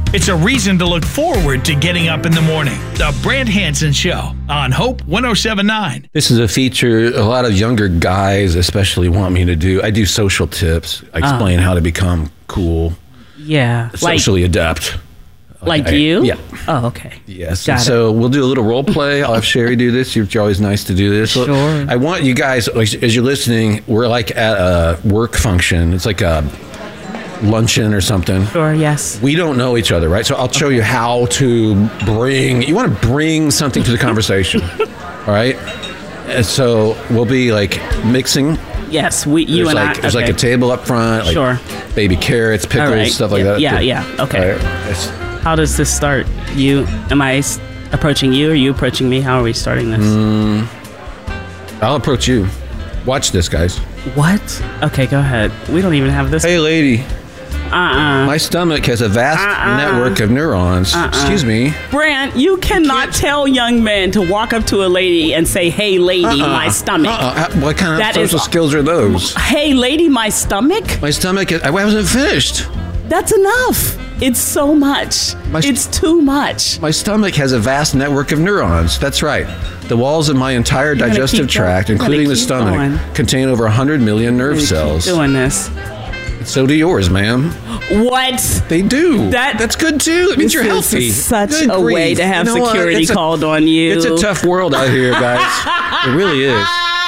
It's a reason to look forward to getting up in the morning. The Brant Hansen Show on Hope 107.9. This is a feature a lot of younger guys especially want me to do. I do social tips. I explain how to become cool. Yeah. Socially adept. You? Yeah. Oh, okay. Yes. So we'll do a little role play. I'll have Sherry do this. You're always nice to do this. Sure. I want you guys, as you're listening, we're like at a work function. It's like a luncheon or something. Sure, yes. We don't know each other, right? So I'll show you how to you want to bring something to the conversation. All right? And so we'll be like mixing. Yes, There's like a table up front, like sure. baby carrots, pickles, stuff like that. Yeah, okay. Right. How does this start? Am I approaching you? Or are you approaching me? How are we starting this? I'll approach you. Watch this, guys. What? Okay, go ahead. We don't even have this. Hey, lady. My stomach has a vast network of neurons. Excuse me. Brant, you cannot tell young men to walk up to a lady and say, "Hey, lady, my stomach." What kind of social skills are those? Hey, lady, my stomach? My stomach, I wasn't finished. That's enough. It's so much. It's too much. My stomach has a vast network of neurons. That's right. The walls of my entire digestive tract, including the stomach, contain over 100 million nerve cells. Keep doing this. So do yours, ma'am. What? They do. That's good too. It means you're healthy. This is such a way to have security called on you. It's a tough world out here, guys. It really is.